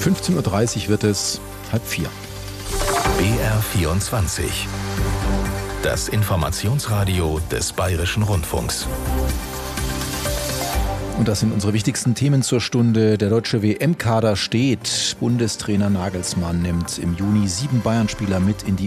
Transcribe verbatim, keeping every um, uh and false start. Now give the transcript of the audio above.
fünfzehn Uhr dreißig wird es halb vier. B R vierundzwanzig. Das Informationsradio des Bayerischen Rundfunks. Und das sind unsere wichtigsten Themen zur Stunde. Der deutsche W M-Kader steht. Bundestrainer Nagelsmann nimmt im Juni sieben Bayern-Spieler mit in die